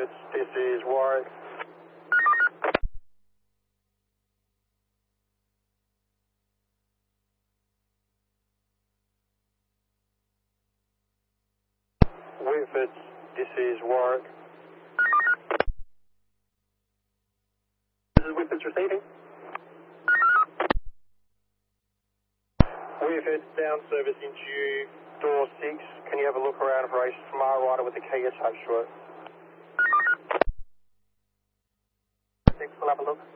Whifford, this is Warwick. Whifford, this is Warwick. This is Whifford receiving. Whifford, down service into door 6. Can you have a look around for a smart rider with the key attached to it? 6 will have a look.